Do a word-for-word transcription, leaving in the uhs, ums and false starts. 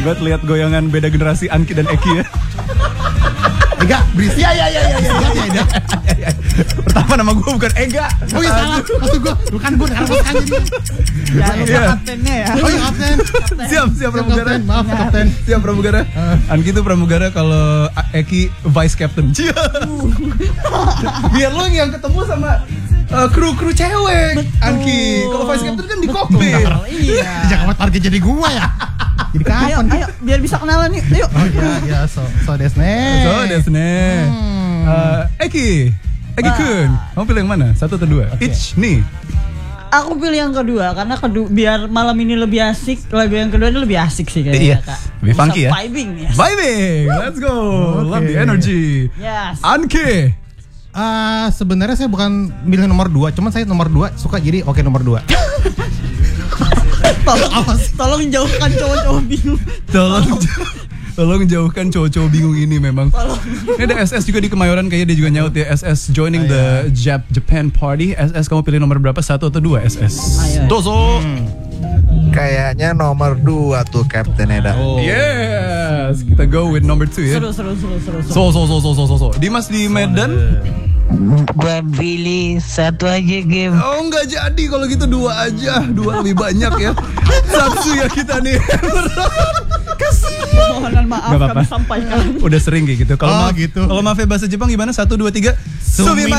banget lihat goyangan beda generasi Anki dan Eki ya. Ega, berisik. Iya, iya, iya, iya, iya, iya. Pertama nama gue bukan Ega. Oh iya salah, maksud gue bukan gue karena bukan jadi. Jangan lupa Iya. kaptennya ya. Oh iya kapten. Siap, siap pramugara. Kapten, maaf kapten. Siap pramugara. Anki itu pramugara, kalau Eki vice captain. Cia. Biar lo yang ketemu sama uh, kru-kru cewek. Anki, kalau vice captain kan di kokpit. Iya. Jangan target jadi gua ya. Jadi Ayo, kapan? ayo biar bisa kenalan nih. Ayo. Oh iya, iya, so, so desne. So, desne. Uh, Eki, Eki Kun, kamu pilih yang mana? Satu atau dua? Okay. Each, nih. Aku pilih yang kedua karena kedua biar malam ini lebih asik. Lagu yang kedua ini lebih asik sih Iya, kayaknya, Kak. lebih Bisa funky ya. Vibing ya. Vibing, let's go. Love the Okay. energy. Yes. Anki. Ah, sebenarnya saya bukan milih nomor dua, cuman saya nomor dua suka jadi oke nomor dua. Tolong, tolong jauhkan cowok-cowok bingung. Tolong Tolong jauhkan cowok-cowok bingung ini memang. Ini ada S S juga di Kemayoran, kayaknya dia juga nyaut ya. S S joining the Jap Japan party. S S kamu pilih nomor berapa? Satu atau dua S S? Ayo. Dozo. Kayaknya nomor dua tuh Captain Eda. Oh. Yes, kita go with number two ya. Seru, seru, seru, seru, seru. So so so so so so so. Dimas di Medan. Gua pilih satu aja game. Oh nggak jadi kalau gitu, dua aja. Dua lebih banyak ya. Satu ya kita nih. Permohonan maaf Gak apa-apa. kami sampaikan. Udah sering kayak gitu. Kalau Oh, maaf gitu. Kalau maaf bahasa Jepang gimana? Satu dua tiga. Sumi